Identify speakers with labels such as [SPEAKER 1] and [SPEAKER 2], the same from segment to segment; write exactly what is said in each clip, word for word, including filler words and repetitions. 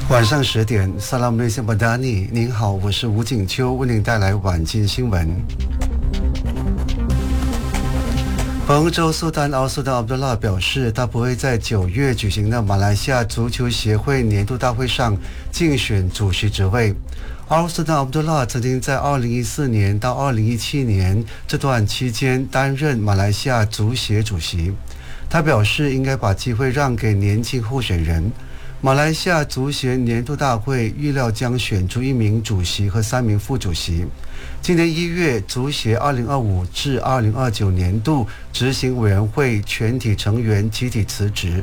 [SPEAKER 1] 晚上十点，萨拉姆内森巴达尼，您好，我是吴景秋，为您带来晚间新闻。彭州苏丹奥苏丹阿卜杜拉表示，他不会在九月举行的马来西亚足球协会年度大会上竞选主席职位。奥苏丹阿卜杜拉曾经在二零一四年到二零一七年这段期间担任马来西亚足协主席。他表示，应该把机会让给年轻候选人。马来西亚足协年度大会预料将选出一名主席和三名副主席。今年一月，足协二零二五至二零二九年度执行委员会全体成员集体辞职。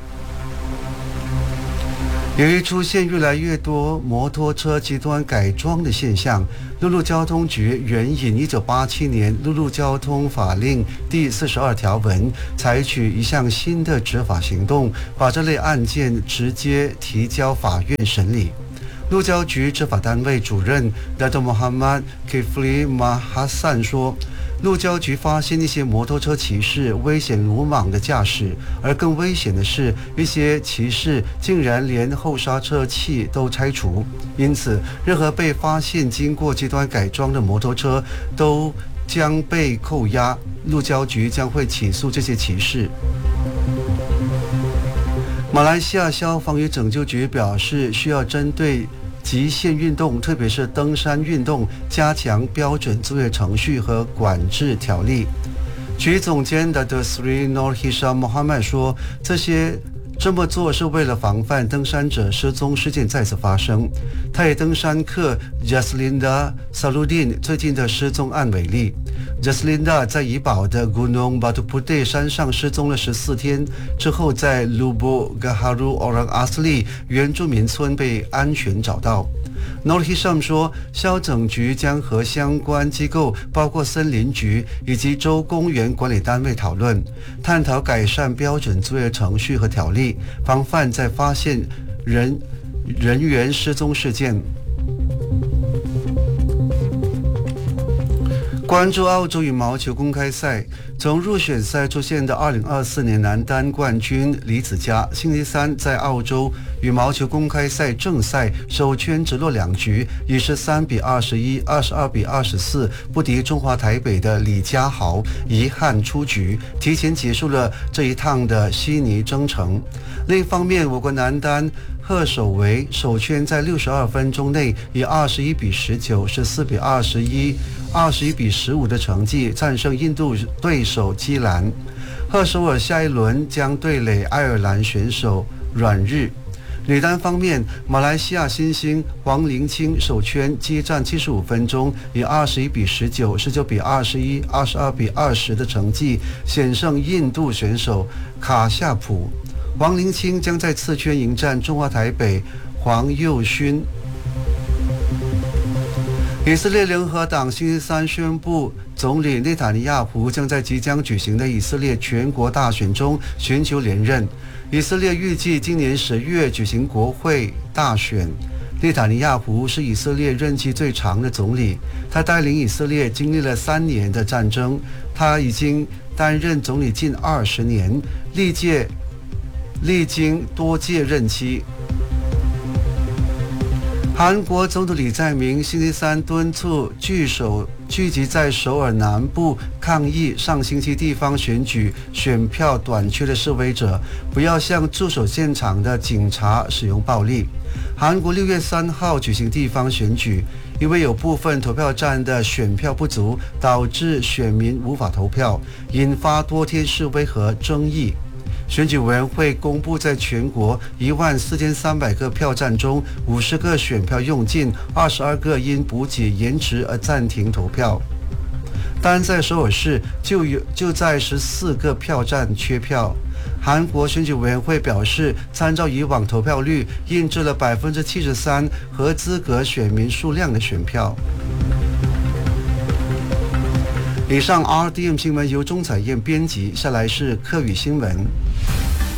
[SPEAKER 1] 由于出现越来越多摩托车极端改装的现象，陆路交通局援引一九八七年陆路交通法令第四十二条文，采取一项新的执法行动，把这类案件直接提交法院审理。路交局执法单位主任 Dato Muhammad Kifli Mahasan 说，路交局发现一些摩托车骑士危险鲁莽的驾驶，而更危险的是，一些骑士竟然连后刹车器都拆除。因此，任何被发现经过极端改装的摩托车都将被扣押，路交局将会起诉这些骑士。马来西亚消防与拯救局表示，需要针对极限运动，特别是登山运动，加强标准作业程序和管制条例。局总监的 Sri Nur Hisham Mohamad 说，这些这么做是为了防范登山者失踪事件再次发生。他以登山客 Jaslinda Saludin 最近的失踪案为例。Jaslinda 在怡保的 Gunung Batu Putih 山上失踪了十四天之后，在 Lubuk Gaharu Orang Asli 原住民村被安全找到。Nur Hisham 说，消整局将和相关机构，包括森林局以及州公园管理单位讨论，探讨改善标准作业程序和条例，防范再发现人人员失踪事件。关注澳洲羽毛球公开赛，从入选赛出现的二零二四年男单冠军李子嘉，星期三在澳洲羽毛球公开赛正赛首圈直落两局，以十三比二十一、二十二比二十四不敌中华台北的李家豪，遗憾出局，提前结束了这一趟的悉尼征程。另一方面，我国男单贺守维首圈在六十二分钟内以二十一比十九、十四比二十一、二十一比十五的成绩战胜印度对手基兰。赫首尔下一轮将对垒爱尔兰选手阮日。女单方面，马来西亚新星黄玲清首圈激战七十五分钟，以二十一比十九、十九比二十一、二十二比二十的成绩险胜印度选手卡夏普。黄玲清将在次圈迎战中华台北黄佑勋。以色列联合党星期三宣布，总理内塔尼亚胡将在即将举行的以色列全国大选中寻求连任。以色列预计今年十月举行国会大选。内塔尼亚胡是以色列任期最长的总理，他带领以色列经历了三年的战争，他已经担任总理近二十年，历届历经多届任期。韩国总统李在明星期三敦促聚首聚集在首尔南部抗议上星期地方选举选票短缺的示威者，不要向驻守现场的警察使用暴力。韩国六月三号举行地方选举，因为有部分投票站的选票不足，导致选民无法投票，引发多天示威和争议。选举委员会公布，在全国一万四千三百个票站中，五十个选票用尽，二十二个因补给延迟而暂停投票。单在首尔市就有就在十四个票站缺票。韩国选举委员会表示，参照以往投票率，印制了百分之七十三合资格选民数量的选票。以上 R D M 新闻由钟彩燕编辑，下来是客语新闻。